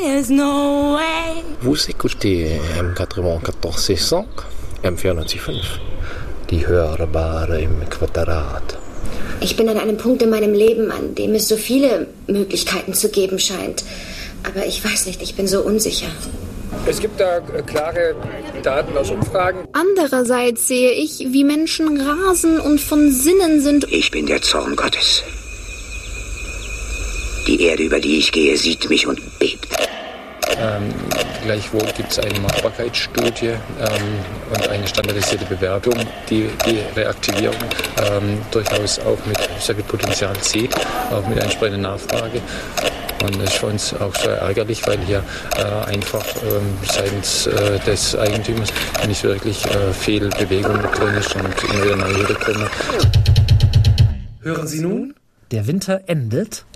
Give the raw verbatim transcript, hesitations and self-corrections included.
there's no way. Vous écoutez M neunundachtzig Komma sechs, M vierundneunzig Komma fünf. Die Hörbare im Quadrat. Ich bin an einem Punkt in meinem Leben, an dem es so viele Möglichkeiten zu geben scheint. Aber ich weiß nicht, ich bin so unsicher. Es gibt da klare Daten aus Umfragen. Andererseits sehe ich, wie Menschen rasen und von Sinnen sind. Ich bin der Zorn Gottes. Die Erde, über die ich gehe, sieht mich und bebt. Ähm, gleichwohl gibt es eine Machbarkeitsstudie ähm, und eine standardisierte Bewertung, die die Reaktivierung ähm, durchaus auch mit sehr viel Potenzial sieht, auch mit entsprechender Nachfrage. Und das ist für uns auch sehr ärgerlich, weil hier äh, einfach ähm, seitens äh, des Eigentümers nicht wirklich äh, viel Bewegung drin ist und immer wieder neue Hürden kommen. Hören Sie nun? Der Winter endet.